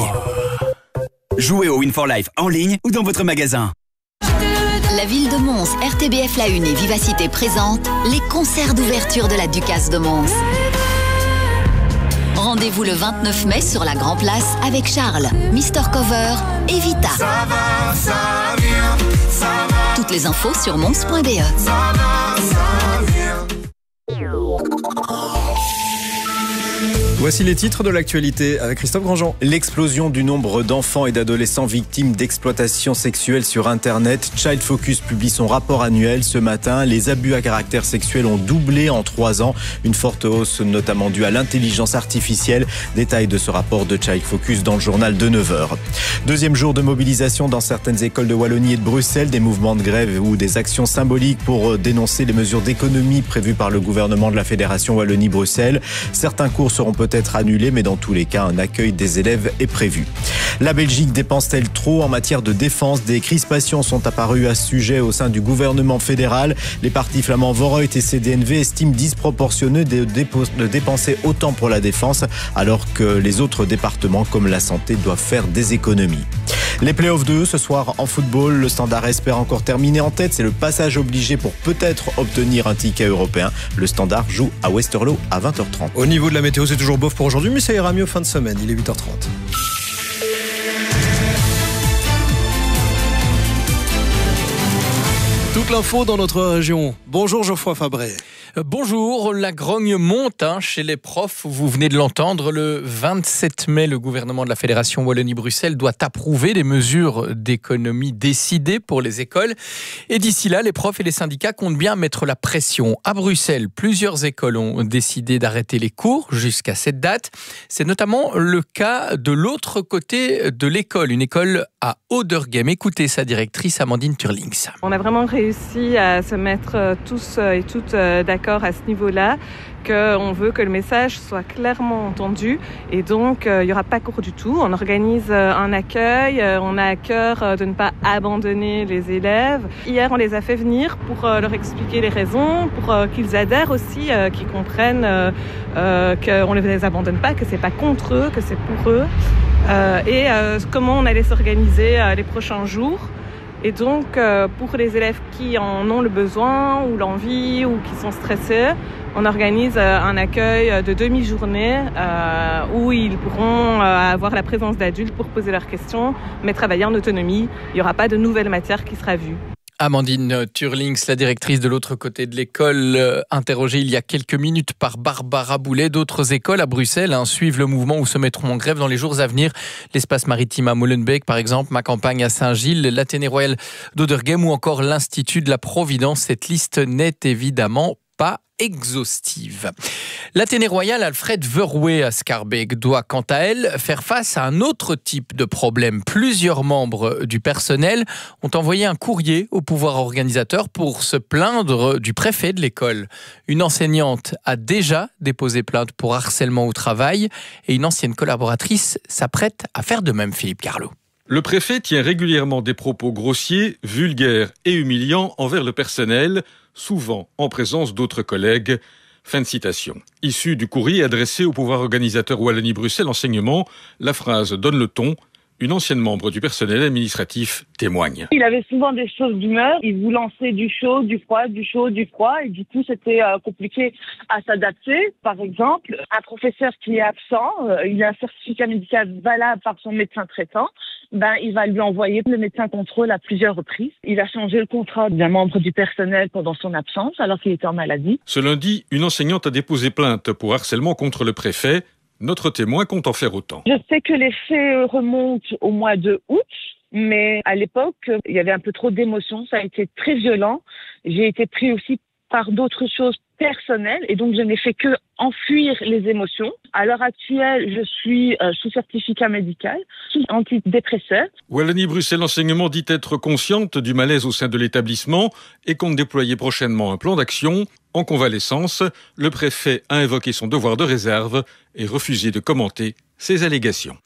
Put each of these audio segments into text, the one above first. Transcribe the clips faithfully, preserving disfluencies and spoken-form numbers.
Jouez au Win for Life en ligne ou dans votre magasin. La ville de Mons, R T B F La Une et Vivacité présentent les concerts d'ouverture de la Ducasse de Mons. Rendez-vous le vingt-neuf mai sur la Grand Place avec Charles, Mister Cover et Vita. Ça va, ça vient, ça va. Toutes les infos sur mons point b e. Ça va, ça vient. Voici les titres de l'actualité avec Christophe Grandjean. L'explosion du nombre d'enfants et d'adolescents victimes d'exploitation sexuelle sur Internet. Child Focus publie son rapport annuel ce matin. Les abus à caractère sexuel ont doublé en trois ans. Une forte hausse notamment due à l'intelligence artificielle. Détail de ce rapport de Child Focus dans le journal de neuf heures. Deuxième jour de mobilisation dans certaines écoles de Wallonie et de Bruxelles. Des mouvements de grève ou des actions symboliques pour dénoncer les mesures d'économie prévues par le gouvernement de la Fédération Wallonie-Bruxelles. Certains cours seront peut-être être annulé, mais dans tous les cas, un accueil des élèves est prévu. La Belgique dépense-t-elle trop en matière de défense? Des crispations sont apparues à ce sujet au sein du gouvernement fédéral. Les partis flamands Vooruit et C D N V estiment disproportionné de, dépo- de dépenser autant pour la défense, alors que les autres départements, comme la santé, doivent faire des économies. Les playoffs deux, ce soir en football, le Standard espère encore terminer en tête. C'est le passage obligé pour peut-être obtenir un ticket européen. Le Standard joue à Westerlo à vingt heures trente. Au niveau de la météo, c'est toujours bof pour aujourd'hui, mais ça ira mieux fin de semaine. Il est huit heures trente. Toute l'info dans notre région. Bonjour Geoffroy Fabré. Bonjour, la grogne monte hein, chez les profs, vous venez de l'entendre. Le vingt-sept mai, le gouvernement de la Fédération Wallonie-Bruxelles doit approuver des mesures d'économie décidées pour les écoles. Et d'ici là, les profs et les syndicats comptent bien mettre la pression. À Bruxelles, plusieurs écoles ont décidé d'arrêter les cours jusqu'à cette date. C'est notamment le cas de l'autre côté de l'école, une école à Oderghem. Écoutez sa directrice Amandine Turlings. On a vraiment réussi à se mettre tous et toutes d'accord à ce niveau-là, qu'on veut que le message soit clairement entendu et donc euh, il n'y aura pas cours du tout. On organise euh, un accueil, euh, on a à cœur euh, de ne pas abandonner les élèves. Hier, on les a fait venir pour euh, leur expliquer les raisons, pour euh, qu'ils adhèrent aussi, euh, qu'ils comprennent euh, euh, qu'on ne les abandonne pas, que c'est pas contre eux, que c'est pour eux euh, et euh, comment on allait s'organiser euh, les prochains jours. Et donc, euh, pour les élèves qui en ont le besoin ou l'envie ou qui sont stressés, on organise euh, un accueil de demi-journée euh, où ils pourront euh, avoir la présence d'adultes pour poser leurs questions, mais travailler en autonomie. Il n'y aura pas de nouvelle matière qui sera vue. Amandine Turlings, la directrice de l'autre côté de l'école, euh, interrogée il y a quelques minutes par Barbara Boulet. D'autres écoles à Bruxelles hein, suivent le mouvement ou se mettront en grève dans les jours à venir. L'espace maritime à Molenbeek, par exemple, ma campagne à Saint-Gilles, l'Athénée Royal d'Oderghem ou encore l'Institut de la Providence. Cette liste n'est évidemment pas exhaustive. L'Athénée Royal Alfred Verwey à Schaerbeek doit quant à elle faire face à un autre type de problème. Plusieurs membres du personnel ont envoyé un courrier au pouvoir organisateur pour se plaindre du préfet de l'école. Une enseignante a déjà déposé plainte pour harcèlement au travail et une ancienne collaboratrice s'apprête à faire de même, Philippe Carlo. Le préfet tient régulièrement des propos grossiers, vulgaires et humiliants envers le personnel, souvent en présence d'autres collègues. Fin de citation. Issue du courrier adressé au pouvoir organisateur Wallonie-Bruxelles Enseignement, la phrase donne le ton. Une ancienne membre du personnel administratif témoigne. Il avait souvent des choses d'humeur. Il vous lançait du chaud, du froid, du chaud, du froid. Et du coup, c'était euh, compliqué à s'adapter. Par exemple, un professeur qui est absent, euh, il a un certificat médical valable par son médecin traitant. Ben, il va lui envoyer le médecin contrôle à plusieurs reprises. Il a changé le contrat d'un membre du personnel pendant son absence, alors qu'il était en maladie. Ce lundi, une enseignante a déposé plainte pour harcèlement contre le préfet. Notre témoin compte en faire autant. Je sais que les faits remontent au mois de août, mais à l'époque, il y avait un peu trop d'émotions. Ça a été très violent. J'ai été pris aussi par d'autres choses personnelles et donc je n'ai fait que enfuir les émotions. À l'heure actuelle, je suis euh, sous certificat médical, sous antidépresseur. Wallonie-Bruxelles Enseignement dit être consciente du malaise au sein de l'établissement et compte déployer prochainement un plan d'action. En convalescence, le préfet a invoqué son devoir de réserve et refusé de commenter ces allégations.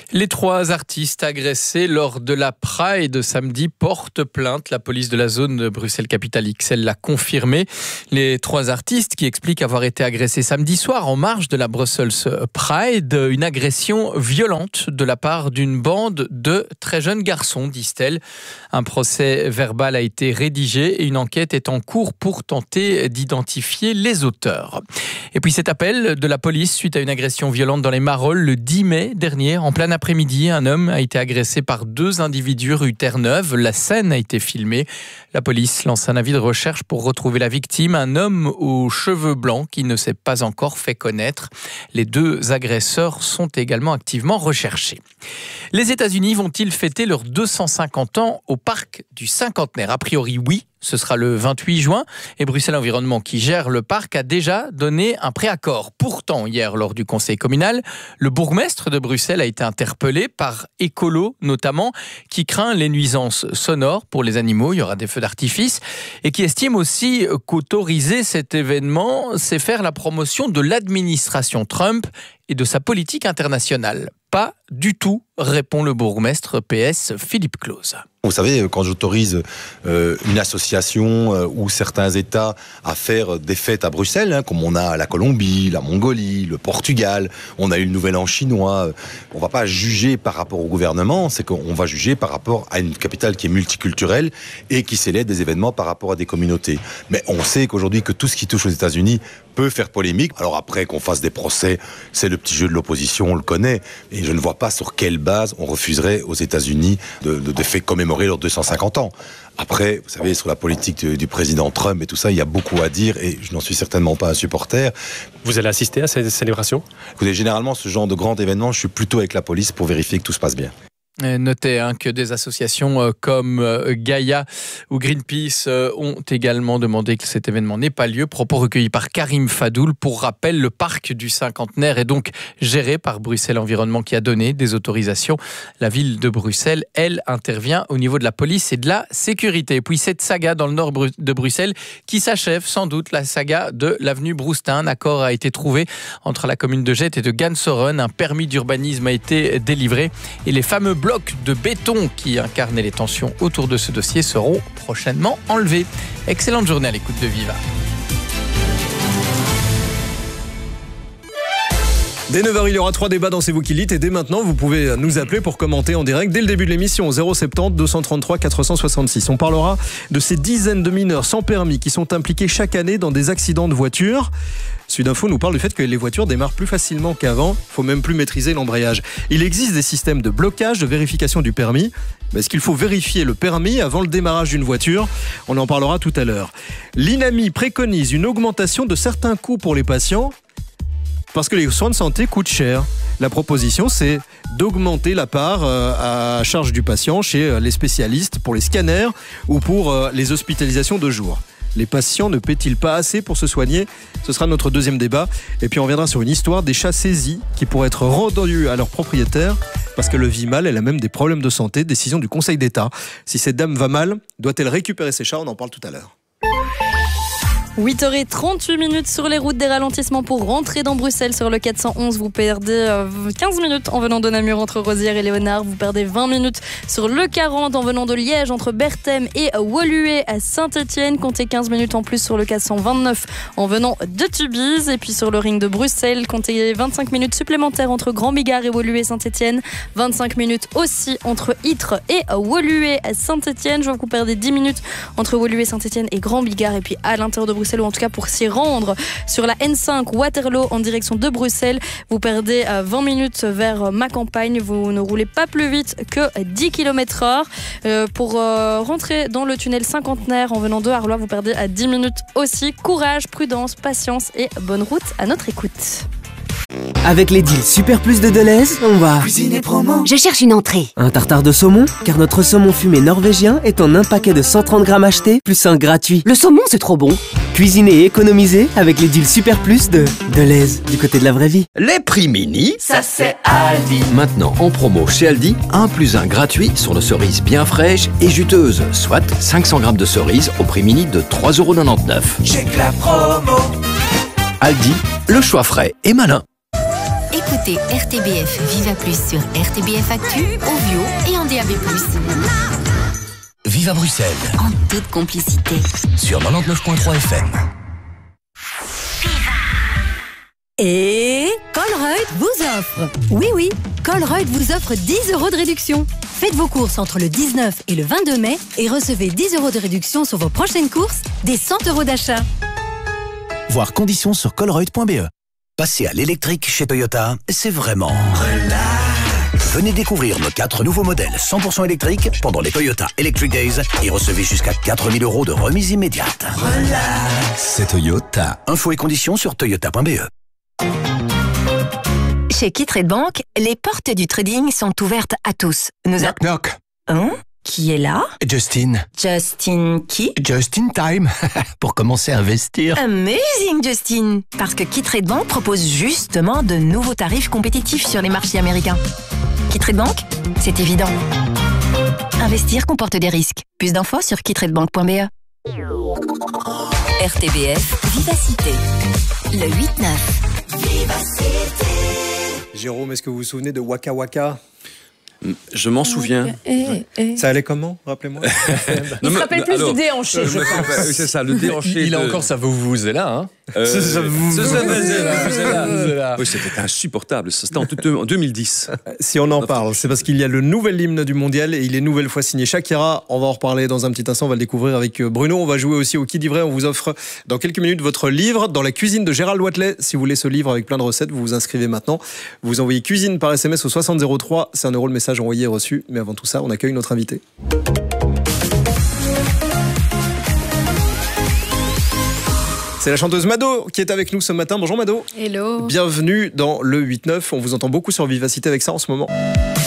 Les trois artistes agressés lors de la Pride samedi portent plainte. La police de la zone de Bruxelles-Capitale X L l'a confirmé. Les trois artistes qui expliquent avoir été agressés samedi soir en marge de la Brussels Pride. Une agression violente de la part d'une bande de très jeunes garçons, disent-elles. Un procès verbal a été rédigé et une enquête est en cours pour tenter d'identifier les auteurs. Et puis cet appel de la police suite à une agression violente dans les Marolles le dix mai dernier, en plein après-midi, un homme a été agressé par deux individus rue Terre-Neuve. La scène a été filmée. La police lance un avis de recherche pour retrouver la victime, un homme aux cheveux blancs qui ne s'est pas encore fait connaître. Les deux agresseurs sont également activement recherchés. Les États-Unis vont-ils fêter leurs deux cent cinquante ans au parc du Cinquantenaire ? A priori, oui. Ce sera le vingt-huit juin et Bruxelles Environnement, qui gère le parc, a déjà donné un préaccord. Pourtant, hier, lors du conseil communal, le bourgmestre de Bruxelles a été interpellé par Écolo, notamment, qui craint les nuisances sonores pour les animaux. Il y aura des feux d'artifice et qui estime aussi qu'autoriser cet événement, c'est faire la promotion de l'administration Trump et de sa politique internationale. Pas du tout, répond le bourgmestre P S Philippe Claus. Vous savez, quand j'autorise euh, une association euh, ou certains États à faire des fêtes à Bruxelles, hein, comme on a la Colombie, la Mongolie, le Portugal, on a eu le Nouvel An chinois, euh, on ne va pas juger par rapport au gouvernement, c'est qu'on va juger par rapport à une capitale qui est multiculturelle et qui célèbre des événements par rapport à des communautés. Mais on sait qu'aujourd'hui, que tout ce qui touche aux États-Unis peut faire polémique. Alors après, qu'on fasse des procès, c'est le petit jeu de l'opposition, on le connaît. Et je ne vois pas sur quelle base on refuserait aux États-Unis de, de, de faire commémorer leurs deux cent cinquante ans. Après, vous savez, sur la politique du, du président Trump et tout ça, il y a beaucoup à dire et je n'en suis certainement pas un supporter. Vous allez assister à ces célébrations ? Écoutez, généralement, ce genre de grand événement, je suis plutôt avec la police pour vérifier que tout se passe bien. Notez hein, que des associations euh, comme euh, Gaïa ou Greenpeace euh, ont également demandé que cet événement n'ait pas lieu. Propos recueillis par Karim Fadoul. Pour rappel, le parc du Cinquantenaire est donc géré par Bruxelles Environnement qui a donné des autorisations. La ville de Bruxelles, elle, intervient au niveau de la police et de la sécurité. Et puis cette saga dans le nord de Bruxelles qui s'achève sans doute, la saga de l'avenue Broustin. Un accord a été trouvé entre la commune de Jette et de Gansoren. Un permis d'urbanisme a été délivré et les fameux blocs de béton qui incarnaient les tensions autour de ce dossier seront prochainement enlevés. Excellente journée à l'écoute de Viva. Dès neuf heures, il y aura trois débats dans C'est vous qui lites et dès maintenant, vous pouvez nous appeler pour commenter en direct dès le début de l'émission au zéro sept zéro deux cent trente-trois quatre cent soixante-six. On parlera de ces dizaines de mineurs sans permis qui sont impliqués chaque année dans des accidents de voiture. Sud Info nous parle du fait que les voitures démarrent plus facilement qu'avant. Il faut même plus maîtriser l'embrayage. Il existe des systèmes de blocage, de vérification du permis. Mais est-ce qu'il faut vérifier le permis avant le démarrage d'une voiture ? On en parlera tout à l'heure. L'INAMI préconise une augmentation de certains coûts pour les patients parce que les soins de santé coûtent cher. La proposition, c'est d'augmenter la part euh, à charge du patient chez les spécialistes pour les scanners ou pour euh, les hospitalisations de jour. Les patients ne paient-ils pas assez pour se soigner ? Ce sera notre deuxième débat. Et puis on reviendra sur une histoire des chats saisis qui pourraient être rendus à leurs propriétaires parce que le vit mal, elle a même des problèmes de santé. Décision du Conseil d'État. Si cette dame va mal, doit-elle récupérer ses chats ? On en parle tout à l'heure. huit heures trente-huit minutes sur les routes, des ralentissements pour rentrer dans Bruxelles sur le quatre cent onze. Vous perdez quinze minutes en venant de Namur entre Rosières et Léonard. Vous perdez vingt minutes sur le quarante en venant de Liège entre Berthem et Woluwe à Saint-Etienne. Comptez quinze minutes en plus sur le quatre cent vingt-neuf en venant de Tubize. Et puis sur le ring de Bruxelles, comptez vingt-cinq minutes supplémentaires entre Grand-Bigard et Woluwe Saint-Etienne. vingt-cinq minutes aussi entre Ytre et Woluwe à Saint-Etienne. Je vois que vous perdez dix minutes entre Woluwe Saint-Etienne et Grand-Bigard. Et puis à l'intérieur de Bruxelles, ou en tout cas pour s'y rendre sur la N cinq Waterloo en direction de Bruxelles, vous perdez vingt minutes vers ma campagne. Vous ne roulez pas plus vite que dix kilomètres heure. Euh, pour euh, rentrer dans le tunnel Cinquantenaire en venant de Arlois, vous perdez à dix minutes aussi. Courage, prudence, patience et bonne route à notre écoute. Avec les deals Super Plus de Deleuze, on va cuisiner promo. Je cherche une entrée. Un tartare de saumon, car notre saumon fumé norvégien est en un paquet de cent trente grammes achetés, plus un gratuit. Le saumon, c'est trop bon. Cuisiner et économiser avec les deals Super Plus de Deleuze, du côté de la vraie vie. Les prix mini, ça c'est Aldi. Maintenant en promo chez Aldi, un plus un gratuit sur nos cerises bien fraîches et juteuses, soit cinq cents grammes de cerises au prix mini de trois euros quatre-vingt-dix-neuf. Check la promo. Aldi, le choix frais et malin. Écoutez Écoutez R T B F Viva Plus sur R T B F Actu, Ovio et en D A B plus. Viva Bruxelles. En toute complicité. Sur quatre-vingt-dix-neuf virgule trois F M. Et Colruyt vous offre. Oui, oui, Colruyt vous offre dix euros de réduction. Faites vos courses entre le dix-neuf et le vingt-deux mai et recevez dix euros de réduction sur vos prochaines courses, des cent euros d'achat. Voir conditions sur colruyt point b e. Passer à l'électrique chez Toyota, c'est vraiment relax. Venez découvrir nos quatre nouveaux modèles cent pour cent électriques pendant les Toyota Electric Days et recevez jusqu'à quatre mille euros de remise immédiate. Relax. C'est Toyota. Infos et conditions sur toyota point b e. Chez Kitrade Bank, les portes du trading sont ouvertes à tous. Nous knock knock. Hein? Qui est là? Justin. Justin qui? Just in time. Pour commencer à investir. Amazing, Justin. Parce que Kitrade Bank propose justement de nouveaux tarifs compétitifs sur les marchés américains. Kitrade Bank, c'est évident. Investir comporte des risques. Plus d'infos sur kitradebank point b e. R T B F Vivacité. Le huit neuf. Vivacité. Jérôme, est-ce que vous vous souvenez de Waka Waka ? Je m'en souviens. Eh, eh. Ça allait comment, rappelez-moi? Il se rappelle plus alors, du déhanché, je pense. Oui, c'est ça, le déhanché. Il a de... encore sa vous-vous-là, hein euh, ça, ça vous là. Oui, c'était insupportable. C'était en, en deux mille dix. Si on en parle, c'est parce qu'il y a le nouvel hymne du mondial et il est nouvelle fois signé Shakira. On va en reparler dans un petit instant. On va le découvrir avec Bruno. On va jouer aussi au Qui dit vrai. On vous offre dans quelques minutes votre livre Dans la cuisine de Gérald Wathelet. Si vous voulez ce livre avec plein de recettes, vous vous inscrivez maintenant. Vous envoyez cuisine par S M S au soixante zéro trois. C'est un euro le message envoyé et reçu. Mais avant tout ça, on accueille notre invité. C'est la chanteuse Mado qui est avec nous ce matin. Bonjour Mado. Hello. Bienvenue dans le huit neuf. On vous entend beaucoup sur Vivacité avec ça en ce moment.